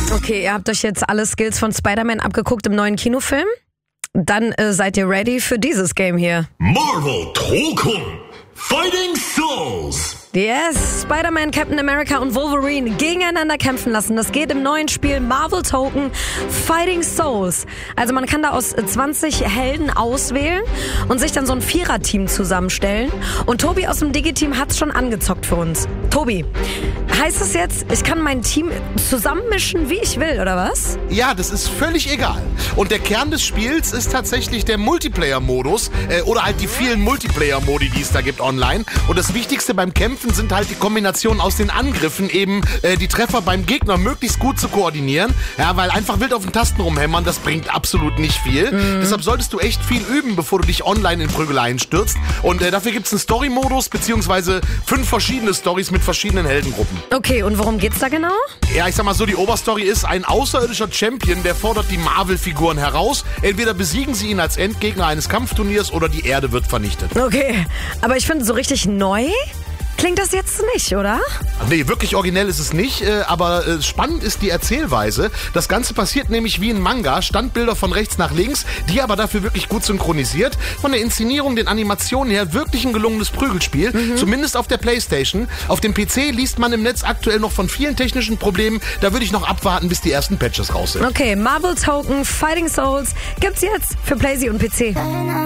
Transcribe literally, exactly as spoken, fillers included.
Okay, ihr habt euch jetzt alle Skills von Spider-Man abgeguckt im neuen Kinofilm? Dann äh, seid ihr ready für dieses Game hier. Marvel Token Fighting Souls. Yes, Spider-Man, Captain America und Wolverine gegeneinander kämpfen lassen. Das geht im neuen Spiel Marvel Token Fighting Souls. Also man kann da aus zwanzig Helden auswählen und sich dann so ein Vierer-Team zusammenstellen. Und Tobi aus dem Digi-Team hat's schon angezockt für uns. Tobi, heißt das jetzt, ich kann mein Team zusammenmischen, wie ich will, oder was? Ja, das ist völlig egal. Und der Kern des Spiels ist tatsächlich der Multiplayer-Modus äh, oder halt die vielen Multiplayer-Modi, die es da gibt online. Und das Wichtigste beim Kämpfen sind halt die Kombinationen aus den Angriffen, eben äh, die Treffer beim Gegner möglichst gut zu koordinieren. Ja, weil einfach wild auf den Tasten rumhämmern, das bringt absolut nicht viel. Mhm. Deshalb solltest du echt viel üben, bevor du dich online in Prügeleien stürzt. Und äh, dafür gibt's einen Story-Modus, beziehungsweise fünf verschiedene Stories mit verschiedenen Heldengruppen. Okay, und worum geht's da genau? Ja, ich sag mal so, die Oberstory ist, ein außerirdischer Champion, der fordert die Marvel-Figuren heraus. Entweder besiegen sie ihn als Endgegner eines Kampfturniers oder die Erde wird vernichtet. Okay, aber ich finde, so richtig neu klingt das jetzt nicht, oder? Nee, wirklich originell ist es nicht, äh, aber äh, spannend ist die Erzählweise. Das Ganze passiert nämlich wie ein Manga, Standbilder von rechts nach links, die aber dafür wirklich gut synchronisiert. Von der Inszenierung, den Animationen her wirklich ein gelungenes Prügelspiel, mhm. zumindest auf der Playstation. Auf dem P C liest man im Netz aktuell noch von vielen technischen Problemen. Da würde ich noch abwarten, bis die ersten Patches raus sind. Okay, Marvel Token Fighting Souls gibt's jetzt für PlayStation und P C.